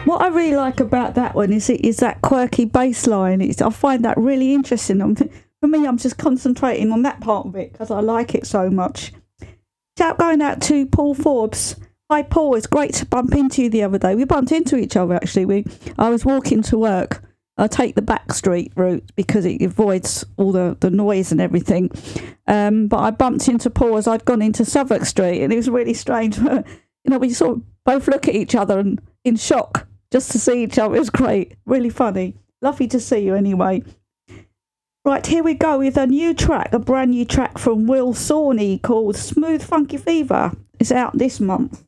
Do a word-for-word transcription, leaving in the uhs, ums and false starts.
What I really like about that one is it is that quirky bass line. It's, I find that really interesting. I'm, for me, I'm just concentrating on that part of it because I like it so much. Shout going out to Paul Forbes. Hi, Paul. It's great to bump into you the other day. We bumped into each other, actually. We I was walking to work. I take the back street route because it avoids all the, the noise and everything. Um, but I bumped into Paul as I'd gone into Southwark Street, and it was really strange. You know, we sort of both look at each other and in shock just to see each other. It was great. Really funny. Lovely to see you anyway. Right, here we go with a new track, a brand new track from Will Sawney called Smooth Funky Fever. It's out this month.